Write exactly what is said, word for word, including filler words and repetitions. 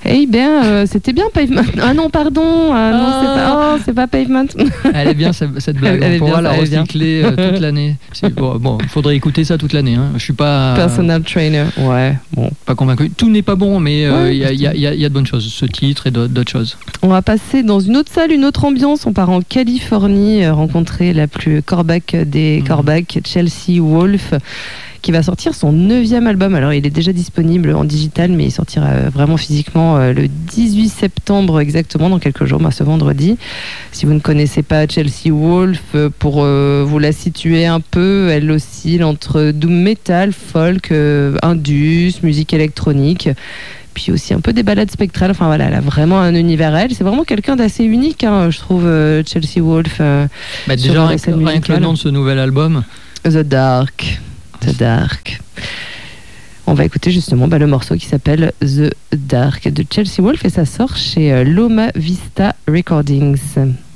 Eh bien, euh, c'était bien Pavement. Ah non, pardon. Ah, non, Ah. c'est pas, oh, c'est pas Pavement. Elle est bien cette, cette blague. Elle On est pourra bien, la ça, elle est bien. recycler euh, toute l'année. C'est, bon, bon, il faudrait écouter ça toute l'année. Hein. Je suis pas Personal trainer. Ouais. Bon. pas convaincu. Tout n'est pas bon, mais il Ouais, y, a, y, a, y, a, y a de bonnes choses. Ce titre et d'autres, d'autres choses. On va passer dans une autre salle, une autre ambiance. On part en Californie, euh, rencontrer la plus corbac des Mmh. corbacs, Chelsea Wolfe, qui va sortir son neuvième album. Alors, il est déjà disponible en digital, mais il sortira euh, vraiment physiquement euh, le dix-huit septembre exactement, dans quelques jours, bah, ce vendredi. Si vous ne connaissez pas Chelsea Wolfe, euh, pour euh, vous la situer un peu, elle oscille entre doom metal, folk, euh, indus, musique électronique, puis aussi un peu des ballades spectrales. Enfin voilà, elle a vraiment un univers à elle. C'est vraiment quelqu'un d'assez unique, hein, je trouve, euh, Chelsea Wolfe. Euh, Bah, sur déjà, la rien que, scène rien que le musicale. nom de ce nouvel album. The Dark. The Dark. On va écouter justement bah, le morceau qui s'appelle The Dark de Chelsea Wolfe et ça sort chez euh, Loma Vista Recordings.